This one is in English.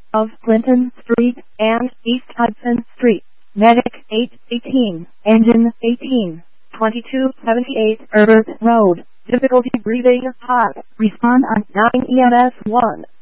of Clinton Street and East Hudson Street. Medic 818, Engine 18, 2278 Herbert Road. Difficulty breathing, hot. Respond on 9 EMS 1.